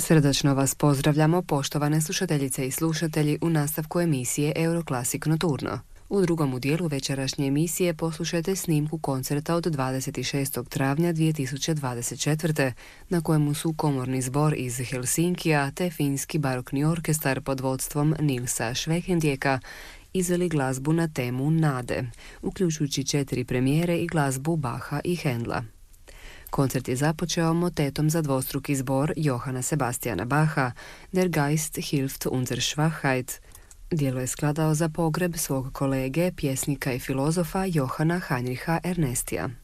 Srdačno vas pozdravljamo, poštovane slušateljice i slušatelji, u nastavku emisije Euroclassic Nocturno. U drugom dijelu večerašnje emisije poslušajte snimku koncerta od 26. travnja 2024. na kojemu su komorni zbor iz Helsinkija te finski barokni orkestar pod vodstvom Nilsa Švehendijeka izveli glazbu na temu Nade, uključujući 4 premijere i glazbu Bacha i Händla. Koncert je započeo motetom za dvostruki zbor Johana Sebastiana Bacha, Der Geist hilft unser Schwachheit. Djelo je skladao za pogreb svog kolege, pjesnika i filozofa Johana Heinricha Ernestija.